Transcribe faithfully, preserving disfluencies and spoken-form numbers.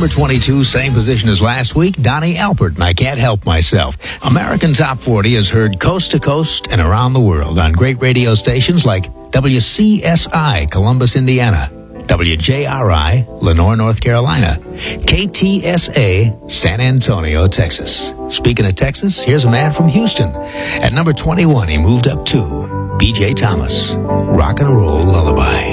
number twenty-two, same position as last week, Donnie Alpert, and I Can't Help Myself. American Top forty is heard coast to coast and around the world on great radio stations like W C S I, Columbus, Indiana, W J R I, Lenore, North Carolina, K T S A, San Antonio, Texas. Speaking of Texas, here's a man from Houston. At number twenty-one, he moved up to B J Thomas, Rock and Roll Lullaby.